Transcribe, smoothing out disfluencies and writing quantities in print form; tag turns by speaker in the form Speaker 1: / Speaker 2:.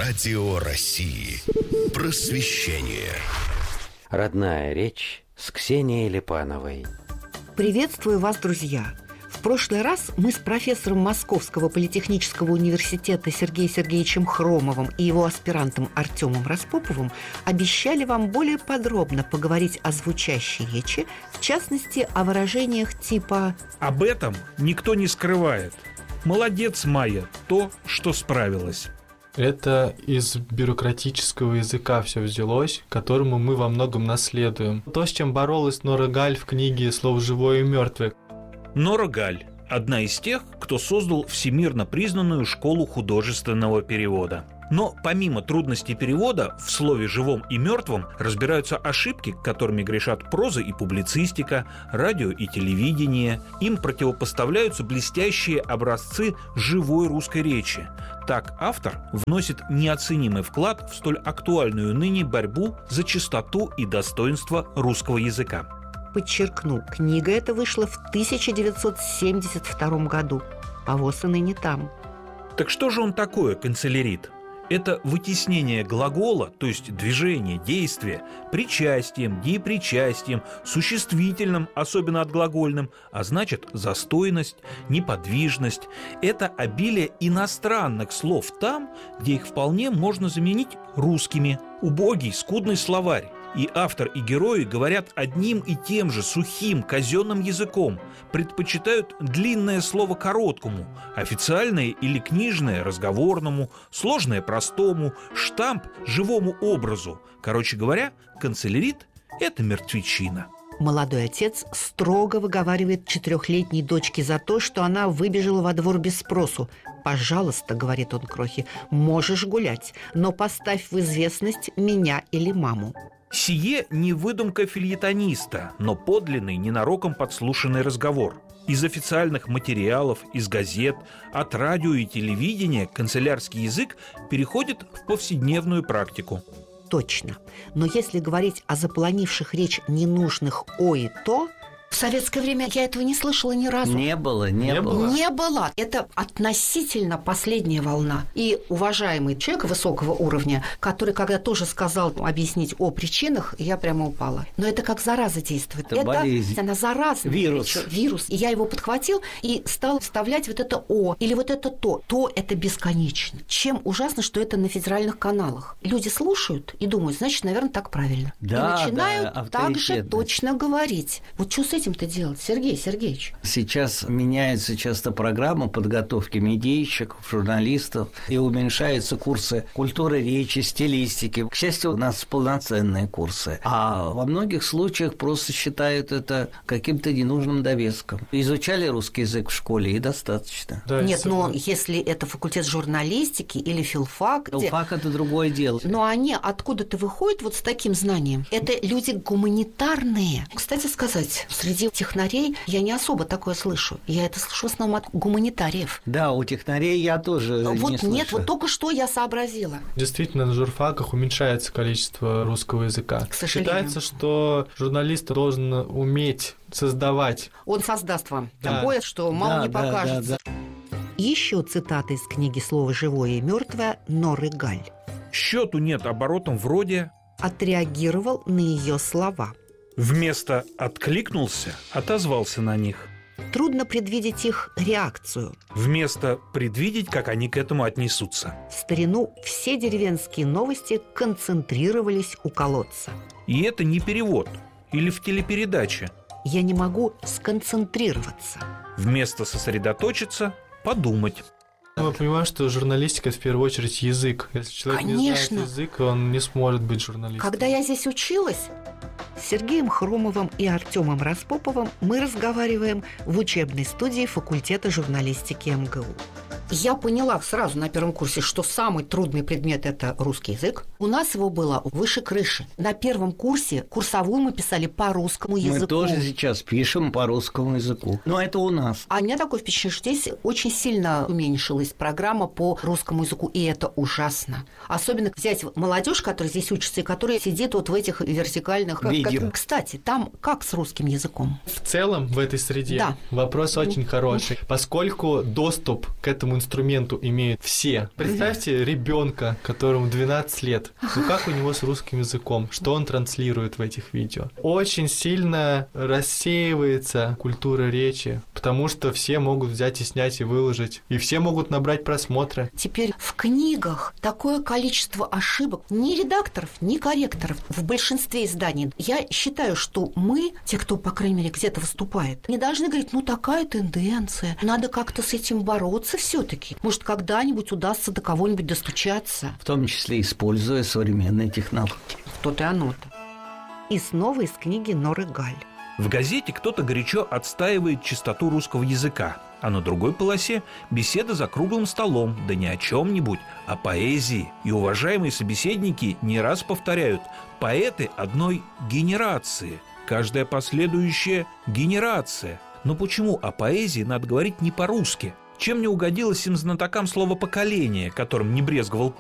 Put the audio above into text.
Speaker 1: Радио России. Просвещение.
Speaker 2: Родная речь с Ксенией Липановой.
Speaker 3: Приветствую вас, друзья! В прошлый раз мы с профессором Московского политехнического университета Сергеем Сергеевичем Хромовым и его аспирантом Артемом Распоповым обещали вам более подробно поговорить о звучащей речи, в частности, о выражениях типа
Speaker 4: «Об этом никто не скрывает. Молодец, Майя, то, что справилась».
Speaker 5: Это из бюрократического языка все взялось, которому мы во многом наследуем. То, с чем боролась Нора Галь в книге «Слово живое и мертвое».
Speaker 4: Нора Галь – одна из тех, кто создал всемирно признанную школу художественного перевода. Но помимо трудностей перевода, в слове «живом» и «мертвом» разбираются ошибки, которыми грешат проза и публицистика, радио и телевидение. Им противопоставляются блестящие образцы живой русской речи. Так автор вносит неоценимый вклад в столь актуальную ныне борьбу за чистоту и достоинство русского языка.
Speaker 3: Подчеркну, книга эта вышла в 1972 году, а ВОС и ныне там.
Speaker 4: Так что же он такое, канцелярит? Это вытеснение глагола, то есть движение, действие, причастием, депричастием, существительным, особенно отглагольным, а значит застойность, неподвижность. Это обилие иностранных слов там, где их вполне можно заменить русскими. Убогий, скудный словарь. И автор, и герои говорят одним и тем же сухим казенным языком, предпочитают длинное слово короткому, официальное или книжное разговорному, сложное простому, штамп живому образу. Короче говоря, канцелярит – это мертвечина.
Speaker 3: Молодой отец строго выговаривает 4-летней дочке за то, что она выбежала во двор без спросу. «Пожалуйста, — говорит он крохе, — можешь гулять, но поставь в известность меня или маму».
Speaker 4: Сие не выдумка фельетониста, но подлинный, ненароком подслушанный разговор. Из официальных материалов, из газет, от радио и телевидения канцелярский язык переходит в повседневную практику.
Speaker 3: Точно. Но если говорить о заполонивших речь ненужных «о» и «то», в советское время я этого не слышала ни разу.
Speaker 2: Не было.
Speaker 3: Не было. Это относительно последняя волна. И уважаемый человек высокого уровня, который, когда тоже сказал объяснить о причинах, я прямо упала. Но это как зараза действует.
Speaker 2: Это болезнь.
Speaker 3: Она заразная. Вирус. И я его подхватил и стал вставлять вот это «о» или вот это «то». «То» – это бесконечно. Чем ужасно, что это на федеральных каналах. Люди слушают и думают, значит, наверное, так правильно.
Speaker 2: Да,
Speaker 3: и начинают так же
Speaker 2: авторитетно.
Speaker 3: точно говорить. Вот что с этим-то делать, Сергей Сергеевич?
Speaker 6: Сейчас меняется часто программа подготовки медийщиков, журналистов, и уменьшаются курсы культуры речи, стилистики. К счастью, у нас полноценные курсы. А во многих случаях просто считают это каким-то ненужным довеском. Изучали русский язык в школе, и достаточно.
Speaker 5: Да,
Speaker 3: Нет, но если это факультет журналистики или филфак...
Speaker 6: Филфак – это другое дело.
Speaker 3: Но они откуда-то выходят вот с таким знанием. Это люди гуманитарные. Кстати сказать, среди технарей я не особо такое слышу. Я это слышу в основном от гуманитариев.
Speaker 6: Да, у технарей я тоже не слышу.
Speaker 3: Нет, вот только что я сообразила.
Speaker 5: Действительно, на журфаках уменьшается количество русского языка.
Speaker 3: К сожалению.
Speaker 5: Считается, что журналист должен уметь создавать.
Speaker 3: Он создаст вам
Speaker 5: Да.
Speaker 3: такое, что мало не покажется.
Speaker 6: Да.
Speaker 3: Еще цитата из книги «Слово живое и мертвое» Норы Галь.
Speaker 4: Счету нет оборотом вроде
Speaker 3: Отреагировал на ее слова.
Speaker 4: «вместо «откликнулся» отозвался на них».
Speaker 3: Трудно предвидеть их реакцию.
Speaker 4: Вместо «предвидеть», как они к этому отнесутся.
Speaker 3: В старину все деревенские новости концентрировались у колодца.
Speaker 4: И это не перевод или в телепередаче.
Speaker 3: Я не могу сконцентрироваться.
Speaker 4: Вместо «сосредоточиться» – подумать.
Speaker 5: Мы понимаем, что журналистика – это в первую очередь язык. Если человек не
Speaker 3: Конечно.
Speaker 5: знает язык, он не сможет быть журналистом.
Speaker 3: Когда я здесь училась, с Сергеем Хромовым и Артемом Распоповым мы разговариваем в учебной студии факультета журналистики МГУ. Я поняла сразу на первом курсе, что самый трудный предмет – это русский язык. У нас его было выше крыши. На первом курсе курсовую мы писали по русскому языку.
Speaker 6: Мы тоже сейчас пишем по русскому языку. Но это у нас.
Speaker 3: А у меня такое впечатление, что здесь очень сильно уменьшилась программа по русскому языку, и это ужасно. Особенно взять молодежь, которая здесь учится, и которая сидит вот в этих вертикальных...
Speaker 6: Видео.
Speaker 3: Кстати, там как с русским языком?
Speaker 5: В целом в этой среде
Speaker 3: Да.
Speaker 5: вопрос очень хороший, поскольку доступ к этому инструменту имеют все. Представьте ребенка, которому 12 лет. Ну как у него с русским языком? Что он транслирует в этих видео? Очень сильно рассеивается культура речи, потому что все могут взять и снять и выложить, и все могут набрать просмотры.
Speaker 3: Теперь в книгах такое количество ошибок. Ни редакторов, ни корректоров в большинстве изданий. Я считаю, что мы, те, кто, по крайней мере, где-то выступает, не должны говорить, ну такая тенденция, надо как-то с этим бороться все-таки. Может, когда-нибудь удастся до кого-нибудь достучаться.
Speaker 6: В том числе используя современные технологии.
Speaker 3: То-то и оно-то. И снова из книги Норы Галь.
Speaker 4: В газете кто-то горячо отстаивает чистоту русского языка, а на другой полосе беседа за круглым столом, да не о чем-нибудь, а поэзии. И уважаемые собеседники не раз повторяют: поэты одной генерации, каждая последующая генерация. Но почему о поэзии надо говорить не по-русски? Чем не угодилось им знатокам слово «поколение», которым не брезговал